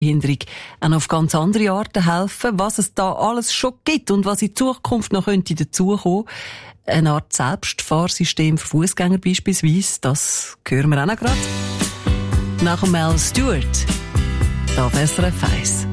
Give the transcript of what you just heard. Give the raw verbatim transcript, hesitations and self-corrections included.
Behinderung auch noch auf ganz andere Arten helfen. Was es da alles schon gibt und was in Zukunft noch könnte dazukommen. Eine Art Selbstfahrsystem für Fußgänger beispielsweise, das hören wir auch noch gerade. Nach Mel Stewart, da auf S R F eins.